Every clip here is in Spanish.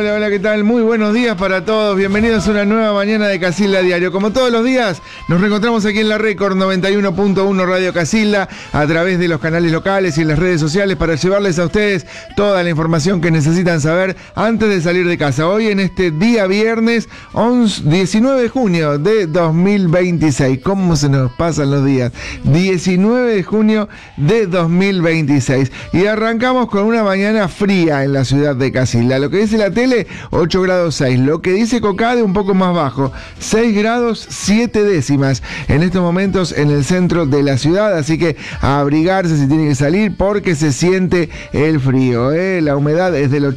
Hola, hola, ¿qué tal? Muy buenos días para todos. Bienvenidos a una nueva mañana de Casilda Diario. Como todos los días, nos reencontramos aquí en la Record 91.1 Radio Casilda a través de los canales locales y en las redes sociales para llevarles a ustedes toda la información que necesitan saber antes de salir de casa. Hoy en este día viernes 19 de junio de 2026. ¿Cómo se nos pasan los días? 19 de junio de 2026. Y arrancamos con una mañana fría en la ciudad de Casilda. Lo que dice la tele, 8 grados 6. Lo que dice Cocade, un poco más bajo, 6 grados 7 décimas. En estos momentos en el centro de la ciudad, así que a abrigarse si tiene que salir porque se siente el frío. La humedad es del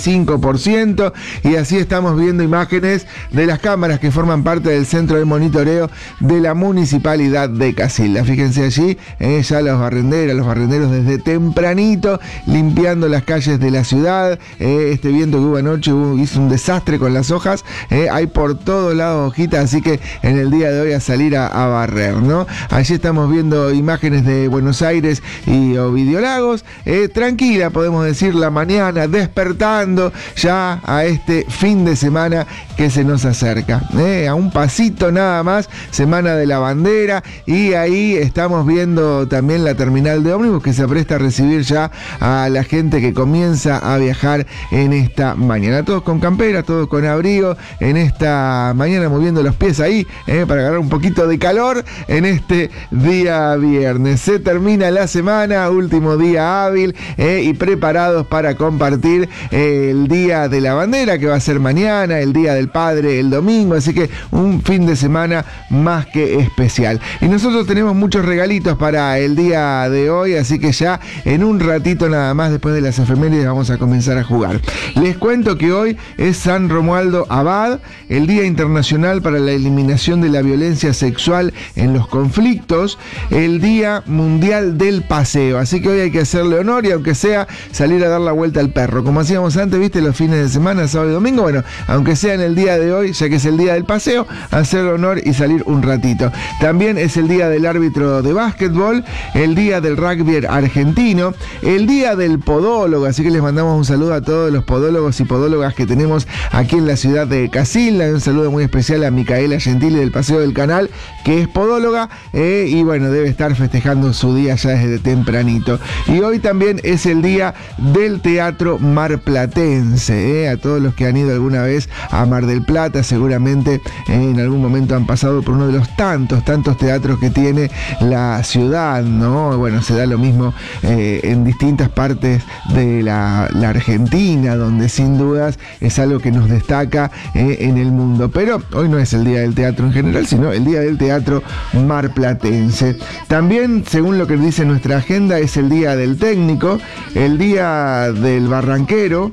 85% y así estamos viendo imágenes de las cámaras que forman parte del centro de monitoreo de la municipalidad de Casilda. Fíjense allí, ya los barrenderos desde tempranito limpiando las calles de la ciudad. Este viento que hubo anoche hizo un desastre con las hojas, hay por todos lados hojitas, así que en el día de hoy a salir a barrer, ¿no? Allí estamos viendo imágenes de Buenos Aires y Ovidio Lagos, tranquila podemos decir la mañana, despertando ya a este fin de semana que se nos acerca, a un pasito nada más, Semana de la Bandera, y ahí estamos viendo también la terminal de ómnibus que se apresta a recibir ya a la gente que comienza a viajar en esta mañana. Todos con campera, todos con abrigo, en esta mañana moviendo los pies ahí, para agarrar un poquito de calor en este día viernes. Se termina la semana, último día hábil, y preparados para compartir el Día de la Bandera, que va a ser mañana, el Día del Padre el domingo, así que un fin de semana más que especial. Y nosotros tenemos muchos regalitos para el día de hoy, así que ya en un ratito nada más, después de las efemérides, vamos a comenzar a jugar. Les cuento que hoy es San Romualdo Abad, el Día Internacional para la Eliminación de la Violencia Sexual en los Conflictos, el Día Mundial del Paseo, así que hoy hay que hacerle honor y aunque sea salir a dar la vuelta al perro, como hacíamos antes, viste, los fines de semana, sábado y domingo, bueno, aunque sea en el día de hoy, ya que es el Día del Paseo, hacerle honor y salir un ratito. También es el Día del Árbitro de Básquetbol, el Día del Rugby argentino, el Día del Podólogo, así que les mandamos un saludo a todos los podólogos y podólogas que tenemos aquí en la ciudad de Casilda. Un saludo muy especial a Micaela Gentili del Paseo del Canal, que es podóloga, y bueno, debe estar festejando su día ya desde tempranito. Y hoy también es el Día del Teatro Marplatense, a todos los que han ido alguna vez a Mar del Plata, seguramente en algún momento han pasado por uno de los tantos teatros que tiene la ciudad, ¿no? Bueno, se da lo mismo en distintas partes de la Argentina, donde sin dudas es algo que nos destaca en el mundo. Pero hoy no es el Día del Teatro en general, sino el Día del Teatro Marplatense. También, según lo que dice nuestra agenda, es el Día del Técnico, el Día del Barranquero,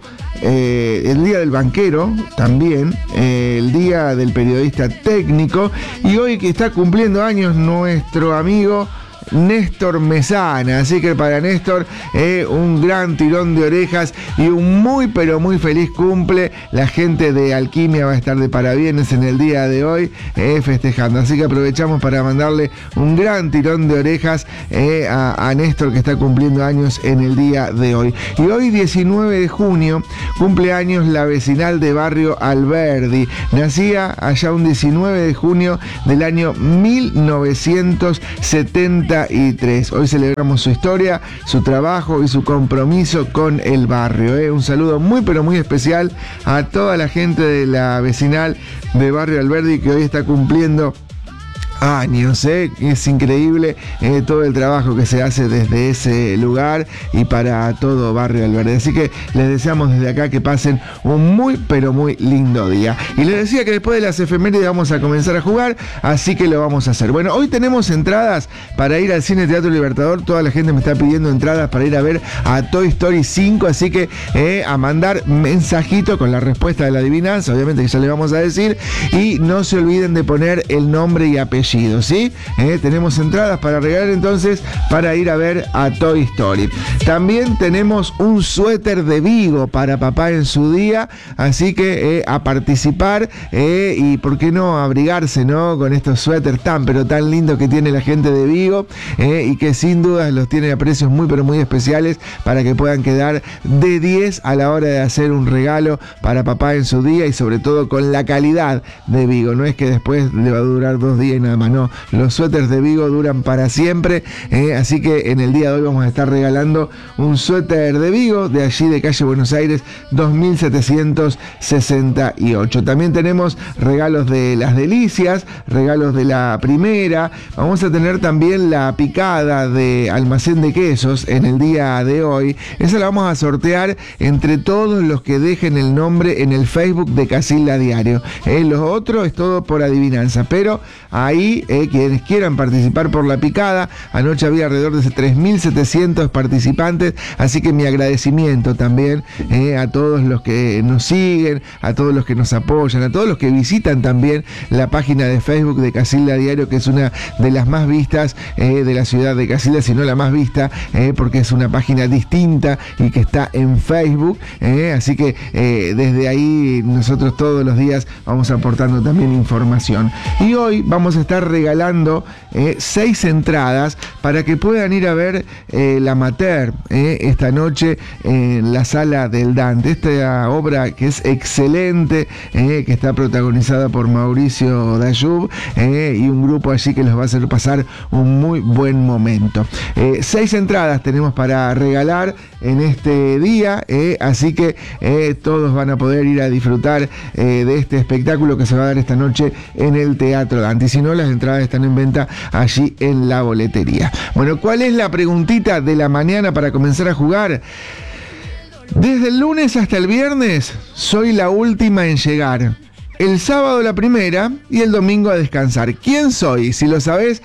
el Día del Banquero también, el Día del Periodista Técnico, y hoy que está cumpliendo años nuestro amigo Néstor Mesana, así que para Néstor un gran tirón de orejas y un muy pero muy feliz cumple. La gente de Alquimia va a estar de parabienes en el día de hoy, festejando, así que aprovechamos para mandarle un gran tirón de orejas a Néstor, que está cumpliendo años en el día de hoy. Y hoy 19 de junio cumple años la vecinal de Barrio Alberdi, nacía allá un 19 de junio del año 1973. Hoy celebramos su historia, su trabajo y su compromiso con el barrio. Un saludo muy pero muy especial a toda la gente de la vecinal de Barrio Alberdi, que hoy está cumpliendo años. Es increíble todo el trabajo que se hace desde ese lugar y para todo Barrio Alberdi. Así que les deseamos desde acá que pasen un muy pero muy lindo día. Y les decía que después de las efemérides vamos a comenzar a jugar, así que lo vamos a hacer. Bueno, hoy tenemos entradas para ir al Cine Teatro Libertador. Toda la gente me está pidiendo entradas para ir a ver a Toy Story 5, así que a mandar mensajito con la respuesta de la adivinanza, obviamente que ya le vamos a decir, y no se olviden de poner el nombre y apellido apellido, ¿sí? Tenemos entradas para regalar entonces para ir a ver a Toy Story. También tenemos un suéter de Vigo para papá en su día, así que a participar y por qué no abrigarse, ¿no? Con estos suéteres tan pero tan lindos que tiene la gente de Vigo y que sin dudas los tiene a precios muy pero muy especiales para que puedan quedar de 10 a la hora de hacer un regalo para papá en su día y sobre todo con la calidad de Vigo. No es que después le va a durar 2 días y nada más, no. Los suéteres de Vigo duran para siempre, así que en el día de hoy vamos a estar regalando un suéter de Vigo, de allí de calle Buenos Aires 2768. También tenemos regalos de Las Delicias, regalos de La Primera. Vamos a tener también la picada de Almacén de Quesos en el día de hoy. Esa la vamos a sortear entre todos los que dejen el nombre en el Facebook de Casilda Diario. Lo otro es todo por adivinanza, pero ahí quienes quieran participar por la picada, anoche había alrededor de 3.700 participantes, así que mi agradecimiento también a todos los que nos siguen, a todos los que nos apoyan, a todos los que visitan también la página de Facebook de Casilda Diario, que es una de las más vistas de la ciudad de Casilda, si no la más vista, porque es una página distinta y que está en Facebook, así que desde ahí nosotros todos los días vamos aportando también información. Y hoy vamos a estar regalando 6 entradas para que puedan ir a ver La Mater esta noche en la Sala del Dante. Esta obra que es excelente, que está protagonizada por Mauricio Dayub y un grupo allí que los va a hacer pasar un muy buen momento. 6 entradas tenemos para regalar en este día, así que todos van a poder ir a disfrutar de este espectáculo que se va a dar esta noche en el Teatro Dante. Y si no, las entradas están en venta allí en la boletería. Bueno, ¿cuál es la preguntita de la mañana para comenzar a jugar? Desde el lunes hasta el viernes soy la última en llegar. El sábado la primera y el domingo a descansar. ¿Quién soy? Si lo sabés,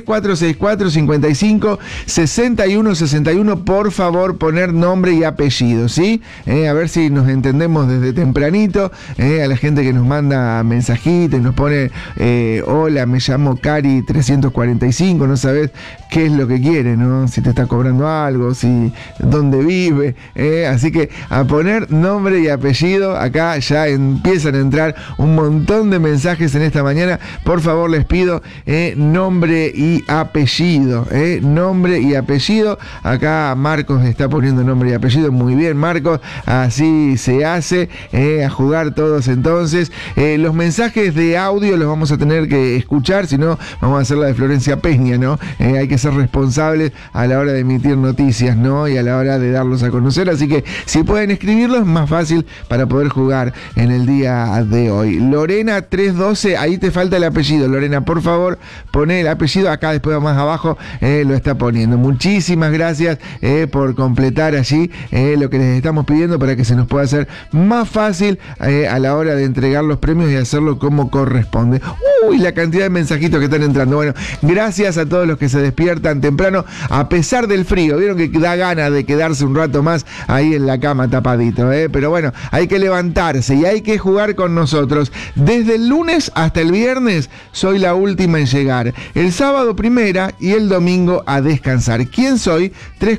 3464-55-6161, por favor poner nombre y apellido, ¿sí? A ver si nos entendemos desde tempranito. A la gente que nos manda mensajitos y nos pone, hola, me llamo Cari 345, no sabés qué es lo que quiere, ¿no? Si te está cobrando algo, si dónde vive. Así que a poner nombre y apellido, acá ya empiezan a entrar un montón de mensajes en esta mañana. Por favor, les pido nombre y apellido. Nombre y apellido. Acá Marcos está poniendo nombre y apellido. Muy bien, Marcos. Así se hace. A jugar todos entonces. Los mensajes de audio los vamos a tener que escuchar, si no, vamos a hacer la de Florencia Peña, ¿no? Hay que ser responsables a la hora de emitir noticias, ¿no? Y a la hora de darlos a conocer. Así que si pueden escribirlos, es más fácil para poder jugar en el día de hoy. Lorena 312, ahí te falta el apellido, Lorena, por favor, poné el apellido acá, después más abajo lo está poniendo. Muchísimas gracias por completar allí lo que les estamos pidiendo para que se nos pueda hacer más fácil a la hora de entregar los premios y hacerlo como corresponde. Uy, la cantidad de mensajitos que están entrando. Bueno, gracias a todos los que se despiertan temprano, a pesar del frío. Vieron que da ganas de quedarse un rato más ahí en la cama tapadito, pero bueno, hay que levantarse y hay que jugar con nosotros. Desde el lunes hasta el viernes soy la última en llegar. El sábado primera y el domingo a descansar. ¿Quién soy?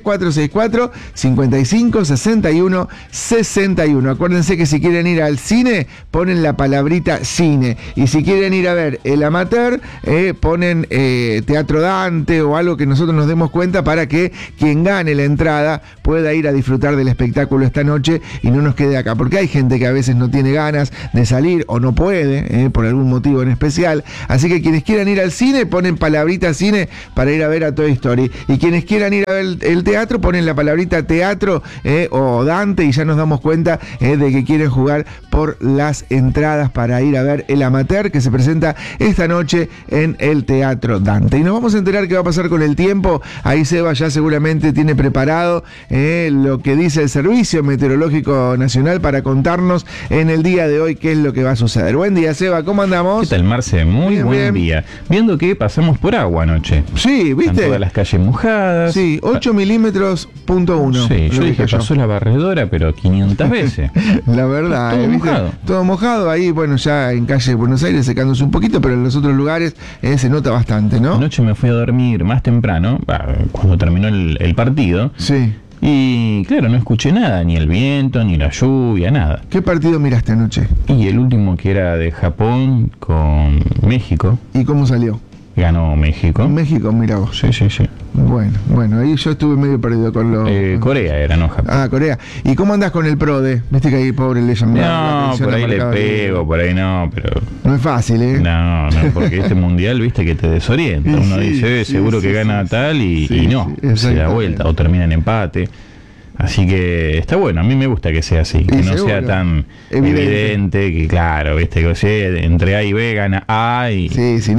3464-5561-61. Acuérdense que si quieren ir al cine, ponen la palabrita cine. Y si quieren ir a ver El Amateur, ponen Teatro Dante o algo que nosotros nos demos cuenta para que quien gane la entrada pueda ir a disfrutar del espectáculo esta noche y no nos quede acá. Porque hay gente que a veces no tiene ganas de salir o no puede, por algún motivo en especial. Así que quienes quieran ir al cine, ponen palabrita cine para ir a ver a Toy Story. Y quienes quieran ir a ver el teatro, ponen la palabrita teatro o Dante y ya nos damos cuenta de que quieren jugar por las entradas para ir a ver El Amateur, que se presenta esta noche en el Teatro Dante. Y nos vamos a enterar qué va a pasar con el tiempo. Ahí Seba ya seguramente tiene preparado lo que dice el Servicio Meteorológico Nacional para contarnos en el día de hoy qué es lo que va a suceder. Buen día, Seba, ¿cómo andamos? ¿Qué tal, Marce? Muy bien, buen día. Viendo que pasamos por por agua anoche. Sí, ¿viste? Están todas las calles mojadas. Sí, 8 milímetros, .1. Sí, yo dije, pasó la barredora, pero 500 veces. La verdad, todo ¿viste? mojado. Todo mojado, ahí, bueno, ya en calle de Buenos Aires secándose un poquito, pero en los otros lugares se nota bastante, ¿no? Anoche me fui a dormir más temprano, cuando terminó el partido. Sí. Y claro, no escuché nada, ni el viento, ni la lluvia, nada. ¿Qué partido miraste anoche? Y el último, que era de Japón con México. ¿Y cómo salió? Ganó México. México, mira vos. Sí. Bueno, ahí yo estuve medio perdido con los... Corea era, no Japón. Ah, Corea. ¿Y cómo andás con el PRODE? Viste que ahí pobre le llaman. No, por ahí le pego, por ahí no, pero... No es fácil, ¿eh? No, porque este mundial, viste, que te desorienta. Uno dice, seguro que gana tal y no, se da vuelta o termina en empate. Así que está bueno, a mí me gusta que sea así, que no sea tan evidente, que claro, viste, que entre A y B gana A y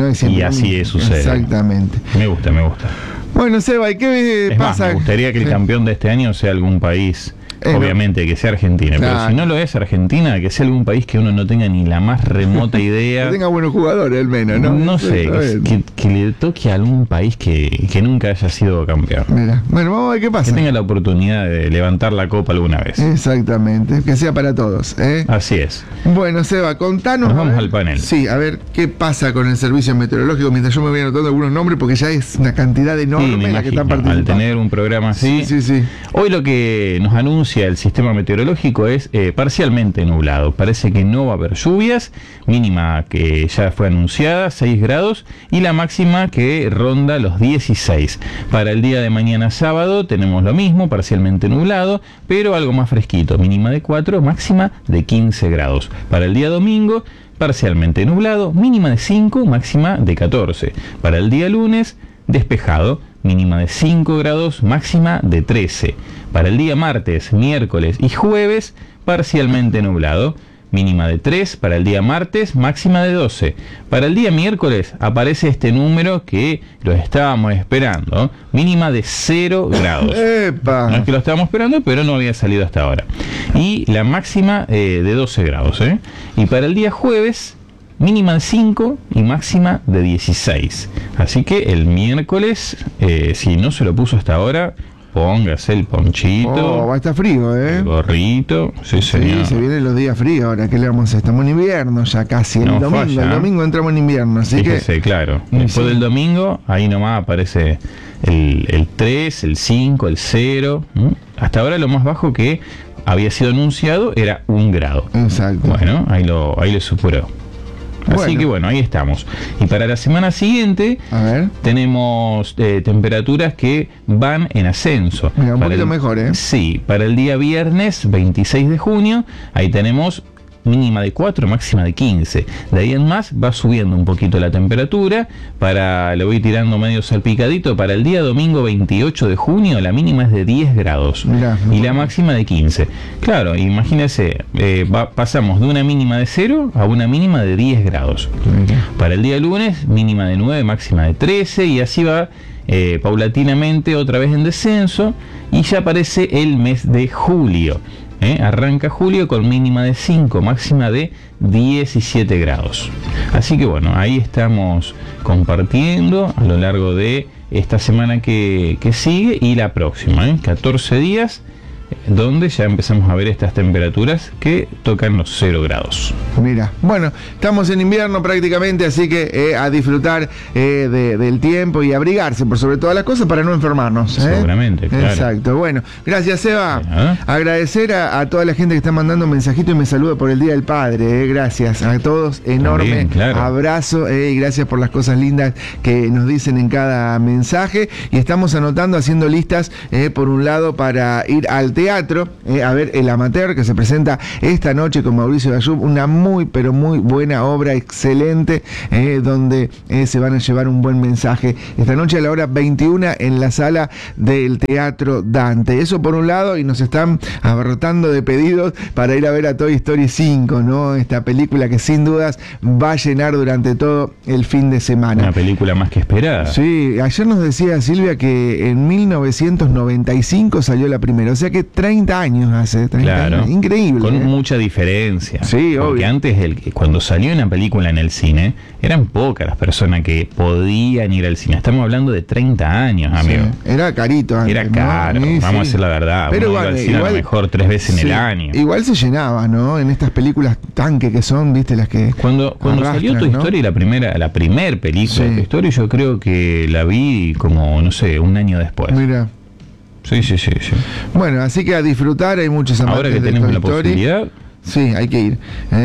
así sucede. Exactamente. Me gusta. Bueno, Seba, ¿y qué pasa? Me gustaría que el campeón de este año sea algún país. Obviamente que sea Argentina, claro. Pero si no lo es Argentina, que sea algún país que uno no tenga ni la más remota idea. Que tenga buenos jugadores al menos, ¿no? No sé, que le toque a algún país que nunca haya sido campeón. Mira, bueno, vamos a ver qué pasa. Que tenga la oportunidad de levantar la copa alguna vez. Exactamente, que sea para todos, ¿eh? Así es. Bueno, Seba, contanos. Nos vamos al panel. Sí, a ver qué pasa con el servicio meteorológico mientras yo me voy anotando algunos nombres porque ya es una cantidad enorme la que están participando. Al tener un programa así. Sí. Hoy lo que nos anuncia el sistema meteorológico es parcialmente nublado. Parece que no va a haber lluvias, mínima que ya fue anunciada, 6 grados, y la máxima que ronda los 16. Para el día de mañana sábado tenemos lo mismo, parcialmente nublado, pero algo más fresquito, mínima de 4, máxima de 15 grados. Para el día domingo, parcialmente nublado, mínima de 5, máxima de 14. Para el día lunes, despejado, mínima de 5 grados, máxima de 13. Para el día martes, miércoles y jueves, parcialmente nublado, mínima de 3. Para el día martes, máxima de 12. Para el día miércoles aparece este número que lo estábamos esperando, mínima de 0 grados. ¡Epa! No es que lo estábamos esperando, pero no había salido hasta ahora. Y la máxima de 12 grados. Y para el día jueves, mínima de 5 y máxima de 16. Así que el miércoles, si no se lo puso hasta ahora, póngase el ponchito. Va a estar frío, el gorrito. Sí, señor. Sí, se vienen los días fríos ahora. ¿Qué le vamos a hacer? Estamos en invierno ya casi. El domingo entramos en invierno. Así fíjese, que claro. Después del domingo, ahí nomás aparece el 3, el 5, el 0. Hasta ahora lo más bajo que había sido anunciado era 1 grado. Exacto. Bueno, ahí lo superó. Así que bueno, ahí estamos. Y para la semana siguiente tenemos temperaturas que van en ascenso. Mira, un poquito mejor, ¿eh? Sí, para el día viernes 26 de junio, ahí tenemos mínima de 4, máxima de 15. De ahí en más va subiendo un poquito la temperatura. Le voy tirando medio salpicadito. Para el día domingo 28 de junio la mínima es de 10 grados. Mirá, y la máxima de 15. Claro, imagínense, pasamos de una mínima de 0 a una mínima de 10 grados. Para el día lunes, mínima de 9, máxima de 13, y así va paulatinamente otra vez en descenso, y ya aparece el mes de julio. Arranca julio con mínima de 5, máxima de 17 grados. Así que bueno, ahí estamos compartiendo a lo largo de esta semana que sigue y la próxima, 14 días, donde ya empezamos a ver estas temperaturas que tocan los 0 grados. Mira, bueno, estamos en invierno prácticamente, así que a disfrutar del tiempo y abrigarse por sobre todas las cosas para no enfermarnos. Seguramente, claro. Exacto, bueno, gracias, Seba. Agradecer a toda la gente que está mandando mensajitos y me saluda por el Día del Padre. Gracias a todos, enorme abrazo y gracias por las cosas lindas que nos dicen en cada mensaje. Y estamos anotando, haciendo listas, por un lado para ir al teatro, a ver El Amateur, que se presenta esta noche con Mauricio Gayub, una muy pero muy buena obra, excelente, donde se van a llevar un buen mensaje esta noche a la hora 21 en la sala del Teatro Dante. Eso por un lado, y nos están abarrotando de pedidos para ir a ver a Toy Story 5, ¿no? Esta película que sin dudas va a llenar durante todo el fin de semana. Una película más que esperada. Sí, ayer nos decía Silvia que en 1995 salió la primera, o sea que 30 años hace, 30 Claro. años. Increíble. Con mucha diferencia. Sí, porque obvio. antes, cuando salió una película en el cine, eran pocas las personas que podían ir al cine. Estamos hablando de 30 años, amigo. Sí, era carito antes, Era ¿no? caro, Sí, vamos a sí. decir la verdad. Pero Uno iba al cine a lo mejor 3 veces en sí, el año. Igual se llenaba, ¿no? En estas películas tanque que son, viste, las que Cuando salió arrastran, Toy ¿no? Story, la primer película Sí. de Toy Story, yo creo que la vi como, no sé, un año después. Mira. Sí. Bueno, así que a disfrutar, hay muchos amantes Ahora que de tenemos Toy la Story. posibilidad, Sí, hay que ir.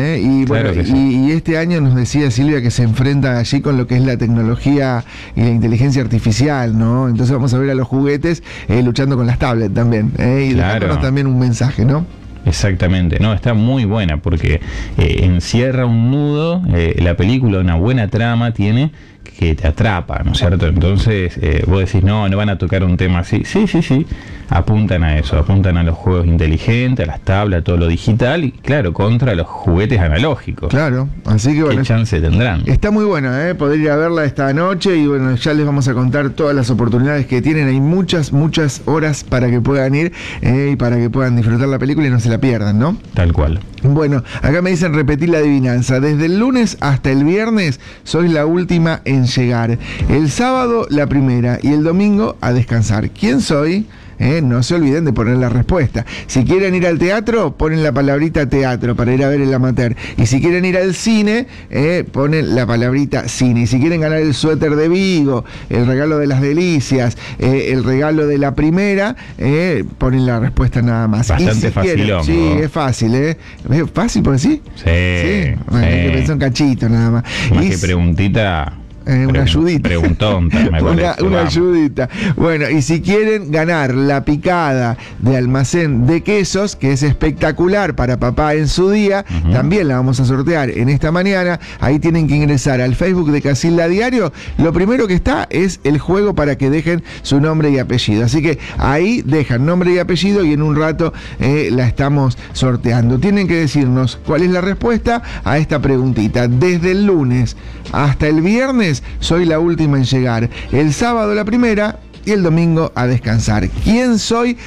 Y Claro bueno, que sí. y este año nos decía Silvia que se enfrenta allí con lo que es la tecnología y la inteligencia artificial, ¿no? Entonces vamos a ver a los juguetes luchando con las tablets también, y Claro. dejándonos también un mensaje, ¿no? exactamente, no, está muy buena porque encierra un nudo, la película, una buena trama tiene que te atrapa, ¿no es cierto? Entonces vos decís, no van a tocar un tema así. Sí, apuntan a eso, apuntan a los juegos inteligentes, a las tablas, a todo lo digital y claro, contra los juguetes analógicos. Claro, así que bueno. ¿Qué chance tendrán? Está muy buena, poder ir a verla esta noche y bueno, ya les vamos a contar todas las oportunidades que tienen. Hay muchas horas para que puedan ir y para que puedan disfrutar la película y no se la pierdan, ¿no? Tal cual. Bueno, acá me dicen repetir la adivinanza. Desde el lunes hasta el viernes soy la última en llegar. El sábado la primera y el domingo a descansar. ¿Quién soy? No se olviden de poner la respuesta. Si quieren ir al teatro, ponen la palabrita teatro para ir a ver el amateur. Y si quieren ir al cine, ponen la palabrita cine. Y si quieren ganar el suéter de Vigo, el regalo de las delicias, el regalo de la primera, ponen la respuesta nada más. Bastante facilón, Sí, ¿no? es fácil, ¿Es fácil por decir? Sí. Bueno, hay que pensar un cachito nada más. Más Y que preguntita. una ayudita. Preguntonta, me parece. Una Vamos. ayudita. Bueno, y si quieren ganar la picada de Almacén de Quesos, que es espectacular para papá en su día, Ujú. también la vamos a sortear en esta mañana. Ahí tienen que ingresar al Facebook de Casilda Diario. Lo primero que está es el juego para que dejen su nombre y apellido. Así que ahí dejan nombre y apellido y en un rato la estamos sorteando. Tienen que decirnos cuál es la respuesta a esta preguntita. Desde el lunes hasta el viernes soy la última en llegar. El sábado la primera y el domingo a descansar. ¿Quién soy?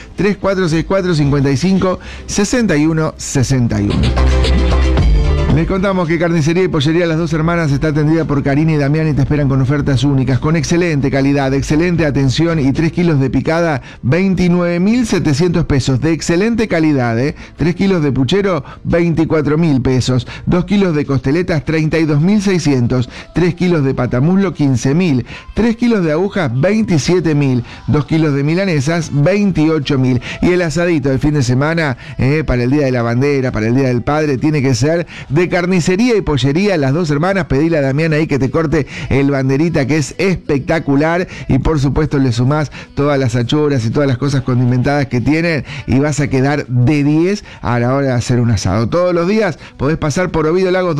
3464 55 61 61. Les contamos que Carnicería y Pollería Las Dos Hermanas está atendida por Karina y Damián y te esperan con ofertas únicas, con excelente calidad, excelente atención y 3 kilos de picada, 29.700 pesos. De excelente calidad, 3 kilos de puchero, 24.000 pesos. 2 kilos de costeletas, 32.600. 3 kilos de patamuslo, 15.000. 3 kilos de agujas, 27.000. 2 kilos de milanesas, 28.000. Y el asadito del fin de semana, para el Día de la Bandera, para el Día del Padre, tiene que ser de Carnicería y Pollería Las Dos Hermanas. Pedile a Damián ahí que te corte el banderita, que es espectacular, y por supuesto le sumás todas las achuras y todas las cosas condimentadas que tienen y vas a quedar de 10 a la hora de hacer un asado. Todos los días podés pasar por Ovidio Lagos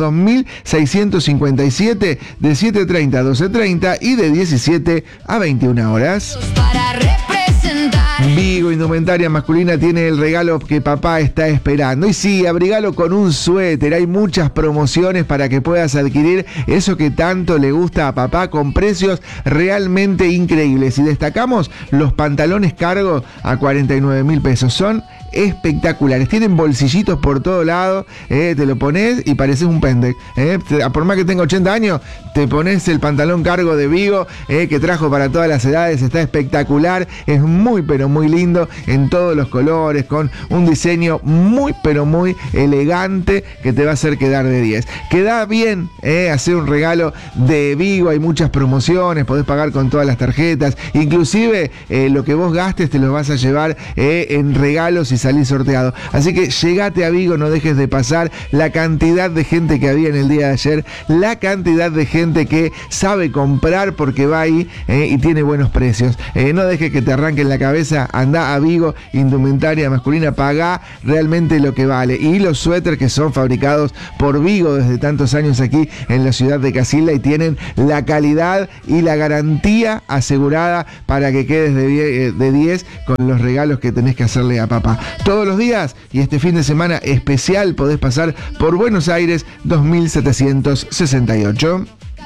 2657 de 7:30 a 12:30 y de 17 a 21 horas. Para representar. Vigo Indumentaria Masculina tiene el regalo que papá está esperando. Y sí, abrigalo con un suéter. Hay muchas promociones para que puedas adquirir eso que tanto le gusta a papá con precios realmente increíbles. Y destacamos los pantalones cargo a 49.000 pesos. Son espectaculares, tienen bolsillitos por todo lado, te lo pones y pareces un pendec, por más que tenga 80 años, te pones el pantalón cargo de Vigo, que trajo para todas las edades, está espectacular, es muy pero muy lindo en todos los colores, con un diseño muy pero muy elegante que te va a hacer quedar de 10. Queda bien hacer un regalo de Vigo, hay muchas promociones, podés pagar con todas las tarjetas, inclusive lo que vos gastes te lo vas a llevar en regalos y salís sorteado. Así que llegate a Vigo, no dejes de pasar. La cantidad de gente que había en el día de ayer, la cantidad de gente que sabe comprar porque va ahí y tiene buenos precios. No dejes que te arranquen la cabeza, anda a Vigo Indumentaria Masculina, pagá realmente lo que vale. Y los suéteres que son fabricados por Vigo desde tantos años aquí en la ciudad de Casilda y tienen la calidad y la garantía asegurada para que quedes de 10 con los regalos que tenés que hacerle a papá. Todos los días y este fin de semana especial podés pasar por Buenos Aires 2768.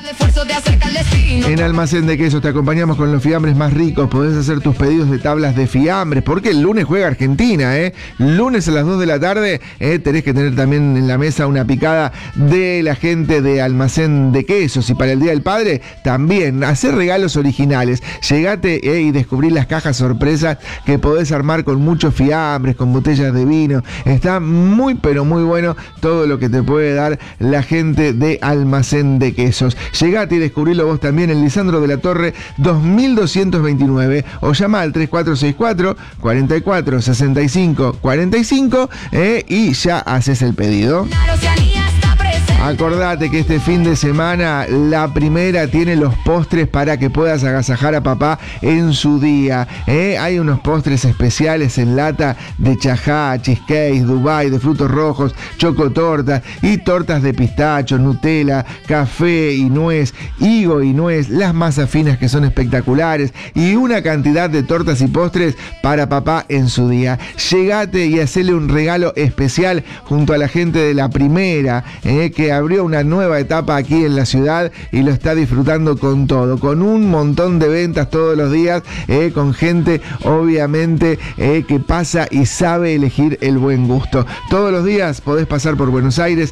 El esfuerzo te acerca al destino. En Almacén de Quesos te acompañamos con los fiambres más ricos. Podés hacer tus pedidos de tablas de fiambres, porque el lunes juega Argentina, Lunes a las 2 de la tarde, tenés que tener también en la mesa una picada de la gente de Almacén de Quesos. Y para el Día del Padre, también hacer regalos originales. Llegate y descubrí las cajas sorpresas que podés armar con muchos fiambres, con botellas de vino. Está muy, pero muy bueno todo lo que te puede dar la gente de Almacén de Quesos. Llegate y descubrilo vos también en Lisandro de la Torre 2229 o llama al 3464 44 65 45 y ya haces el pedido. La Oceanía está presente. Acordate que este fin de semana La Primera tiene los postres para que puedas agasajar a papá en su día. Hay unos postres especiales en lata de chajá, cheesecake, Dubai, de frutos rojos, chocotortas y tortas de pistacho, Nutella, café y nuez, higo y nuez, las masas finas que son espectaculares y una cantidad de tortas y postres para papá en su día. Llegate y hacele un regalo especial junto a la gente de La Primera, que abrió una nueva etapa aquí en la ciudad y lo está disfrutando con todo, con un montón de ventas todos los días, con gente obviamente que pasa y sabe elegir el buen gusto. Todos los días podés pasar por Buenos Aires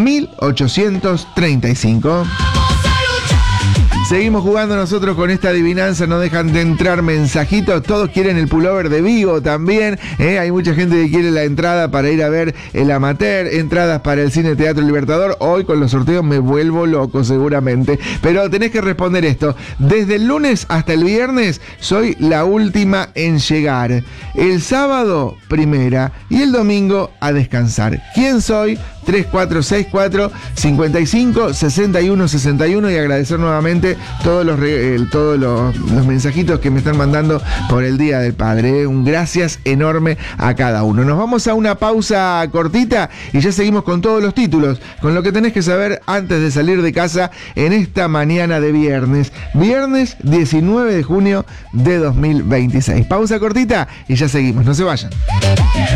1835. Vamos a luchar. Seguimos jugando nosotros con esta adivinanza, no dejan de entrar mensajitos, todos quieren el pullover de Vigo también, hay mucha gente que quiere la entrada para ir a ver el amateur, entradas para el Cine Teatro Libertador. Hoy con los sorteos me vuelvo loco seguramente, pero tenés que responder esto: desde el lunes hasta el viernes soy la última en llegar, el sábado primera y el domingo a descansar. ¿Quién soy? 3464 55 61 61 y agradecer nuevamente todos los mensajitos que me están mandando por el Día del Padre. Un gracias enorme a cada uno. Nos vamos a una pausa cortita y ya seguimos con todos los títulos, con lo que tenés que saber antes de salir de casa en esta mañana de viernes 19 de junio de 2026. Pausa cortita y ya seguimos, no se vayan.